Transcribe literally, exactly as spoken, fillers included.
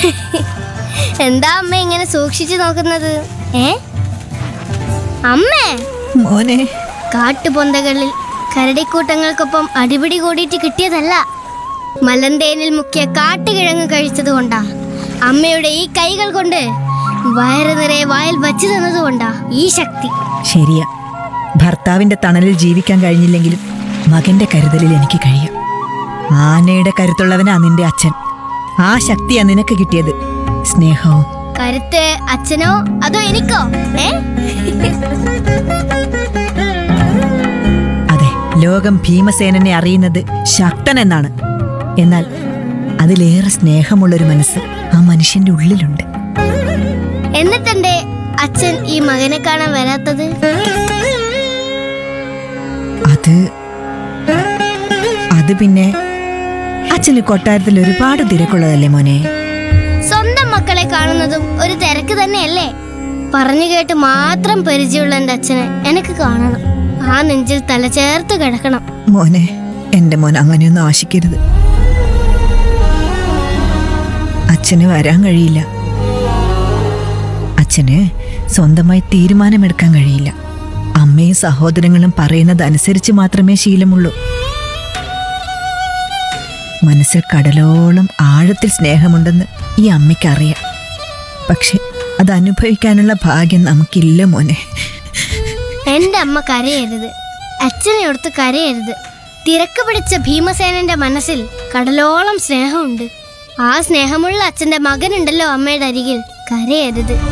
എന്താ അമ്മ ഇങ്ങനെ സൂക്ഷിച്ചു നോക്കുന്നത്? ഏ അമ്മേ മോനെ, കാട്ടുപൊന്തകളിൽ കരടിക്കൂട്ടങ്ങൾക്കൊപ്പം അടിപിടി കൂടിയിട്ട് കിട്ടിയതല്ല, മലന്തേനിൽ മുക്കിയ കാട്ടുകിഴങ്ങ് കഴിച്ചത് കൊണ്ടാ. അമ്മയുടെ ഈ കൈകൾ കൊണ്ട് വയറ് നിറയെ വായിൽ വച്ചു തന്നതുകൊണ്ടാ ഈ ശക്തി. ശരിയാ, ഭർത്താവിന്റെ തണലിൽ ജീവിക്കാൻ കഴിഞ്ഞില്ലെങ്കിലും മകന്റെ കരുതലിൽ എനിക്ക് കഴിയാം. ആനയുടെ കരുത്തുള്ളവനാ നിന്റെ അച്ഛൻ. ആ ശക്തിയാ നിനക്ക് കിട്ടിയത്. സ്നേഹവും. കരുത്ത് അച്ഛനോ അതോ എനിക്കോ? ഏ അതെ, ലോകം ഭീമസേനനെ അറിയുന്നത് ശക്തൻ എന്നാണ്. എന്നാൽ അതിലേറെ സ്നേഹമുള്ളൊരു മനസ്സ് ആ മനുഷ്യന്റെ ഉള്ളിലുണ്ട്. എന്നിട്ടെന്റെ അച്ഛൻ ഈ മകനെ കാണാൻ വരാത്തത്? അത് അത് പിന്നെ അച്ഛന് കൊട്ടാരത്തിൽ ഒരുപാട് തിരക്കുള്ളതല്ലേ മോനെ. സ്വന്തം മക്കളെ കാണുന്നതും ഒരു തിരക്ക് തന്നെയല്ലേ? പറഞ്ഞു കേട്ട് മാത്രം പരിചയമുള്ള എന്റെ അച്ഛനെ എനിക്ക് കാണണം. ആ നെഞ്ചിൽ തല ചേർത്ത് കിടക്കണം. മോനെ, എന്റെ മോൻ അങ്ങനെയൊന്നും ആശിക്കരുത്. അച്ഛന് വരാൻ കഴിയില്ല. അച്ഛന് സ്വന്തമായി തീരുമാനമെടുക്കാൻ കഴിയില്ല. അമ്മയും സഹോദരങ്ങളും പറയുന്നത് അനുസരിച്ച് മാത്രമേ ശീലമുള്ളൂ. മനസ്സിൽ കടലോളം ആഴത്തിൽ സ്നേഹമുണ്ടെന്ന് ഈ അമ്മയ്ക്കറിയാം. പക്ഷെ അത് അനുഭവിക്കാനുള്ള ഭാഗ്യം നമുക്കില്ല മോനെ. എന്റെ അമ്മ കരയരുത്, അച്ഛനെ ഓർത്ത് കരയരുത്. തിരക്ക് പിടിച്ച ഭീമസേനന്റെ മനസ്സിൽ കടലോളം സ്നേഹമുണ്ട്. ആ സ്നേഹമുള്ള അച്ഛന്റെ മകനുണ്ടല്ലോ അമ്മയുടെ അരികിൽ. കരയരുത്.